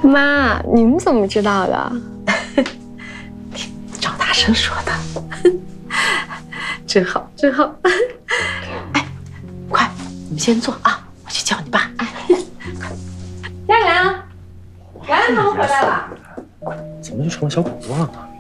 妈，你们怎么知道的？ 赵大生说的。真好，真好。哎，快，你们先坐啊，我去叫你爸。哎， 佳然，然他们回来了。 怎么就成了小狗窝了呢？